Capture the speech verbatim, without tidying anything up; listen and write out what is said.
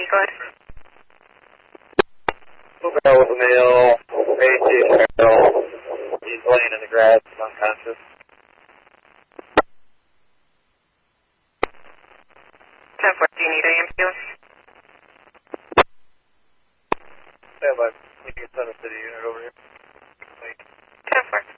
go ahead. Male with a male, eighteen male. He's laying in the grass, unconscious. ten four, do you need A M Q? Stand by. You can send a city unit over here. ten four.